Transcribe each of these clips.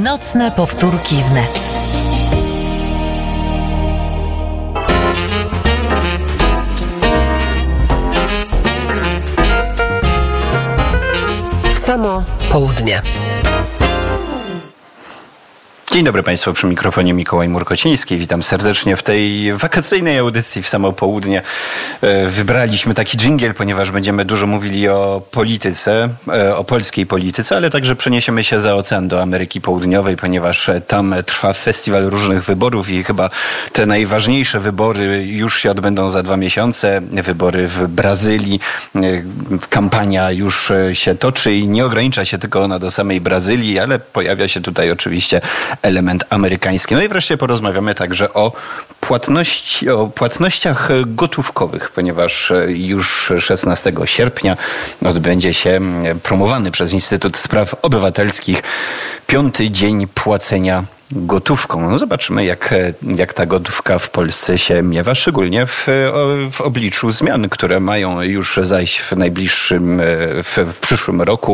Nocne powtórki wnet. W samo południe. Dzień dobry Państwu, przy mikrofonie Mikołaj Murkociński. Witam serdecznie w tej wakacyjnej audycji w samo południe. Wybraliśmy taki dżingiel, ponieważ będziemy dużo mówili o polityce, o polskiej polityce, ale także przeniesiemy się za ocean do Ameryki Południowej, ponieważ tam trwa festiwal różnych wyborów i chyba te najważniejsze wybory już się odbędą za 2 miesiące. Wybory w Brazylii. Kampania już się toczy i nie ogranicza się tylko ona do samej Brazylii, ale pojawia się tutaj oczywiście element amerykański. No i wreszcie porozmawiamy także o płatnościach gotówkowych, ponieważ już 16 sierpnia odbędzie się promowany przez Instytut Spraw Obywatelskich 5. dzień płacenia gotówką. No zobaczymy, jak ta gotówka w Polsce się miewa, szczególnie w obliczu zmian, które mają już zajść w najbliższym, w przyszłym roku.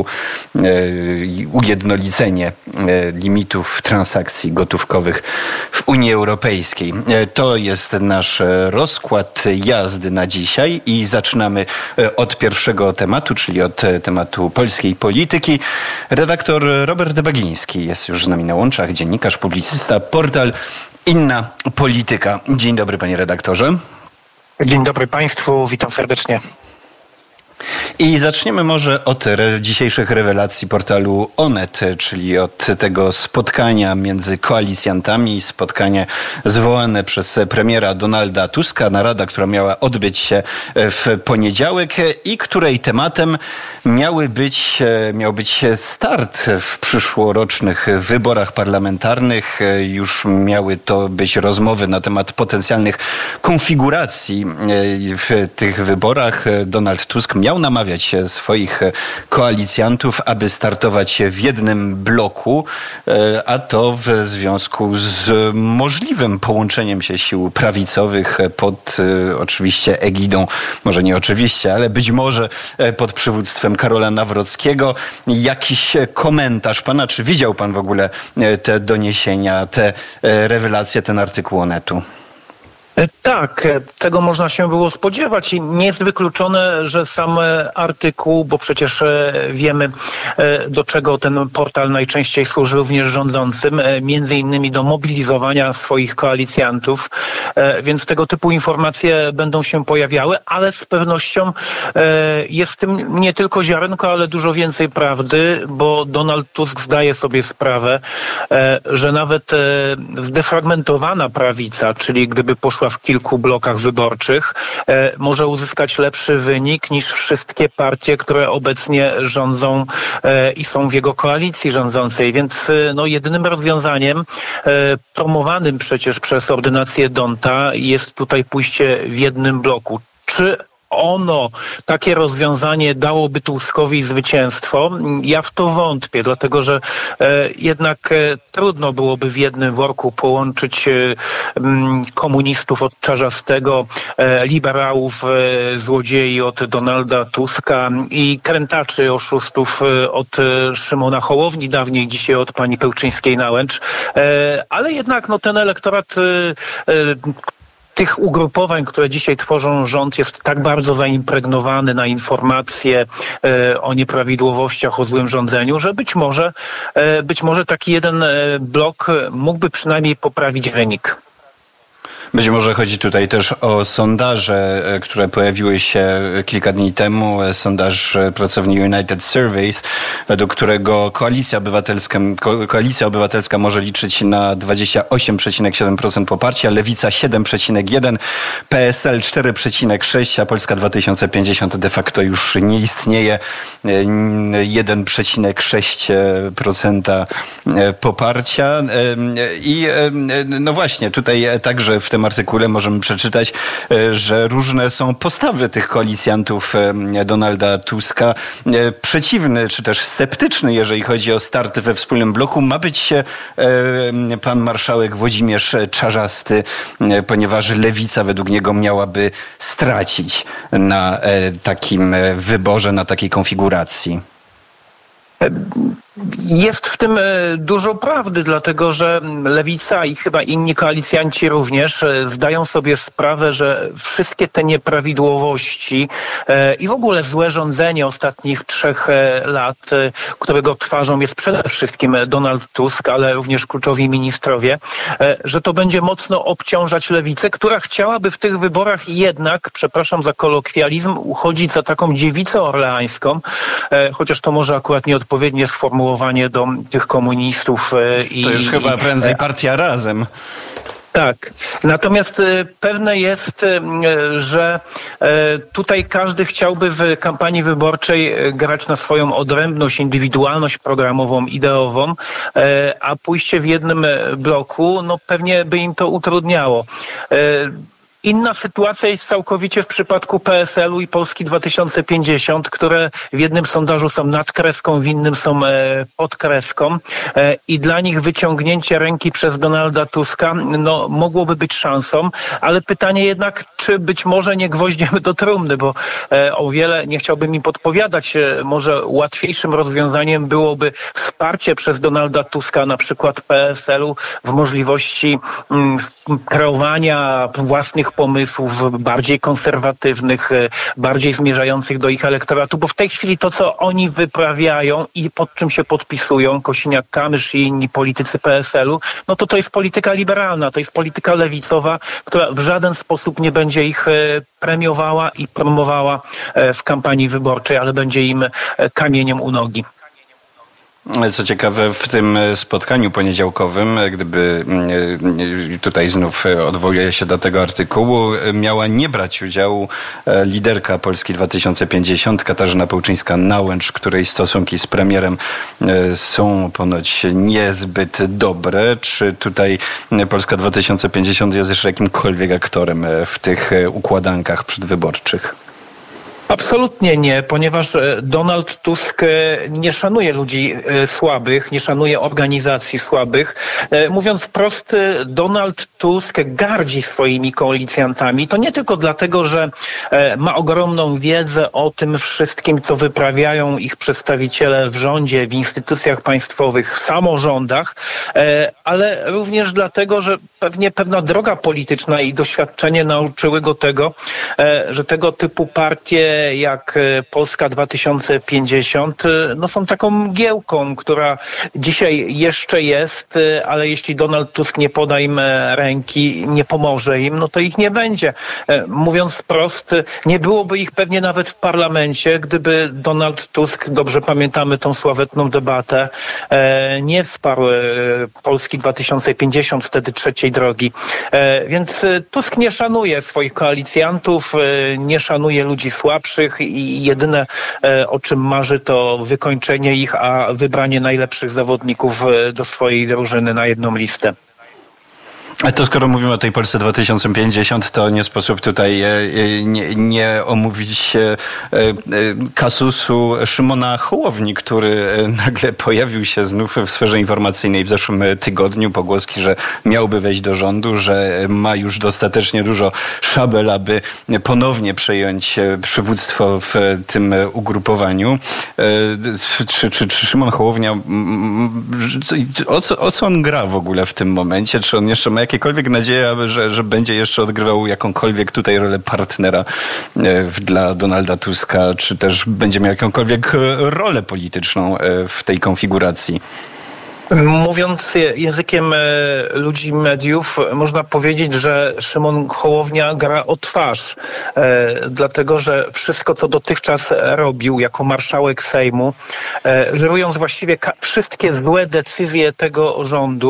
Ujednolicenie limitów transakcji gotówkowych w Unii Europejskiej. To jest nasz rozkład jazdy na dzisiaj i zaczynamy od pierwszego tematu, czyli od tematu polskiej polityki. Redaktor Robert Bagiński jest już z nami na łączach, dziennikarz, publicysta, portal Inna Polityka. Dzień dobry, panie redaktorze. Dzień dobry państwu, witam serdecznie. I zaczniemy może od dzisiejszych rewelacji portalu Onet, czyli od tego spotkania między koalicjantami, spotkanie zwołane przez premiera Donalda Tuska, narada, która miała odbyć się w poniedziałek i której tematem miał być start w przyszłorocznych wyborach parlamentarnych. Już miały to być rozmowy na temat potencjalnych konfiguracji w tych wyborach. Donald Tusk miał namawiać swoich koalicjantów, aby startować w jednym bloku, a to w związku z możliwym połączeniem się sił prawicowych pod oczywiście egidą, może nie oczywiście, ale być może pod przywództwem Karola Nawrockiego. Jakiś komentarz pana, czy widział pan w ogóle te doniesienia, te rewelacje, ten artykuł Onetu? Tak, tego można się było spodziewać i nie jest wykluczone, że sam artykuł, bo przecież wiemy, do czego ten portal najczęściej służy również rządzącym, między innymi do mobilizowania swoich koalicjantów, więc tego typu informacje będą się pojawiały, ale z pewnością jest w tym nie tylko ziarenko, ale dużo więcej prawdy, bo Donald Tusk zdaje sobie sprawę, że nawet zdefragmentowana prawica, czyli gdyby poszła w kilku blokach wyborczych, może uzyskać lepszy wynik niż wszystkie partie, które obecnie rządzą i są w jego koalicji rządzącej. Więc jedynym rozwiązaniem promowanym przecież przez ordynację Donta jest tutaj pójście w jednym bloku. Czy takie rozwiązanie dałoby Tuskowi zwycięstwo? Ja w to wątpię, dlatego że jednak trudno byłoby w jednym worku połączyć komunistów od Czarzastego, liberałów, złodziei od Donalda Tuska i krętaczy, oszustów od Szymona Hołowni, dawniej, dzisiaj od pani Pełczyńskiej-Nałęcz. Ale jednak ten elektorat tych ugrupowań, które dzisiaj tworzą rząd, jest tak bardzo zaimpregnowany na informacje o nieprawidłowościach, o złym rządzeniu, że być może taki jeden blok mógłby przynajmniej poprawić wynik. Być może chodzi tutaj też o sondaże, które pojawiły się kilka dni temu. Sondaż pracowni United Surveys, według którego Koalicja Obywatelska może liczyć na 28,7% poparcia, Lewica 7,1%, PSL 4,6%, a Polska 2050 de facto już nie istnieje. 1,6% poparcia. I no właśnie, tutaj także w tym artykule możemy przeczytać, że różne są postawy tych koalicjantów Donalda Tuska. Przeciwny, czy też sceptyczny, jeżeli chodzi o start we wspólnym bloku, ma być pan marszałek Włodzimierz Czarzasty, ponieważ Lewica według niego miałaby stracić na takim wyborze, na takiej konfiguracji. Jest w tym dużo prawdy, dlatego że Lewica i chyba inni koalicjanci również zdają sobie sprawę, że wszystkie te nieprawidłowości i w ogóle złe rządzenie ostatnich 3 lat, którego twarzą jest przede wszystkim Donald Tusk, ale również kluczowi ministrowie, że to będzie mocno obciążać Lewicę, która chciałaby w tych wyborach jednak, przepraszam za kolokwializm, uchodzić za taką dziewicę orleańską, chociaż to może akurat nieodpowiednie sformułowanie do tych komunistów. To już chyba prędzej partia Razem. Tak. Natomiast pewne jest, że tutaj każdy chciałby w kampanii wyborczej grać na swoją odrębność, indywidualność programową, ideową, a pójście w jednym bloku, no pewnie by im to utrudniało. Inna sytuacja jest całkowicie w przypadku PSL-u i Polski 2050, które w jednym sondażu są nad kreską, w innym są pod kreską i dla nich wyciągnięcie ręki przez Donalda Tuska no, mogłoby być szansą, ale pytanie jednak, czy być może nie gwoździem do trumny, bo o wiele nie chciałbym im podpowiadać, może łatwiejszym rozwiązaniem byłoby wsparcie przez Donalda Tuska, na przykład PSL-u w możliwości kreowania własnych pomysłów bardziej konserwatywnych, bardziej zmierzających do ich elektoratu, bo w tej chwili to, co oni wyprawiają i pod czym się podpisują, Kosiniak-Kamysz i inni politycy PSL-u, no to jest polityka liberalna, to jest polityka lewicowa, która w żaden sposób nie będzie ich premiowała i promowała w kampanii wyborczej, ale będzie im kamieniem u nogi. Co ciekawe, w tym spotkaniu poniedziałkowym, gdyby tutaj znów odwołuję się do tego artykułu, miała nie brać udziału liderka Polski 2050, Katarzyna Pełczyńska-Nałęcz, której stosunki z premierem są ponoć niezbyt dobre. Czy tutaj Polska 2050 jest jeszcze jakimkolwiek aktorem w tych układankach przedwyborczych? Absolutnie nie, ponieważ Donald Tusk nie szanuje ludzi słabych, nie szanuje organizacji słabych. Mówiąc wprost, Donald Tusk gardzi swoimi koalicjantami. To nie tylko dlatego, że ma ogromną wiedzę o tym wszystkim, co wyprawiają ich przedstawiciele w rządzie, w instytucjach państwowych, w samorządach, ale również dlatego, że pewnie pewna droga polityczna i doświadczenie nauczyły go tego, że tego typu partie jak Polska 2050 no są taką mgiełką, która dzisiaj jeszcze jest, ale jeśli Donald Tusk nie poda im ręki, nie pomoże im, no to ich nie będzie. Mówiąc wprost, nie byłoby ich pewnie nawet w parlamencie, gdyby Donald Tusk, dobrze pamiętamy tą sławetną debatę, nie wsparł Polski 2050, wtedy trzeciej drogi. Więc Tusk nie szanuje swoich koalicjantów, nie szanuje ludzi słabszych i jedyne, o czym marzy, to wykończenie ich, a wybranie najlepszych zawodników do swojej drużyny na jedną listę. A to skoro mówimy o tej Polsce 2050, to nie sposób tutaj nie omówić kasusu Szymona Hołowni, który nagle pojawił się znów w sferze informacyjnej w zeszłym tygodniu. Pogłoski, że miałby wejść do rządu, że ma już dostatecznie dużo szabel, aby ponownie przejąć przywództwo w tym ugrupowaniu. Czy Szymon Hołownia, o co on gra w ogóle w tym momencie? Czy on jeszcze ma jakiekolwiek nadzieję, że będzie jeszcze odgrywał jakąkolwiek tutaj rolę partnera dla Donalda Tuska, czy też będzie miał jakąkolwiek rolę polityczną w tej konfiguracji? Mówiąc językiem ludzi mediów, można powiedzieć, że Szymon Hołownia gra o twarz, dlatego że wszystko, co dotychczas robił jako marszałek Sejmu, żerując właściwie wszystkie złe decyzje tego rządu,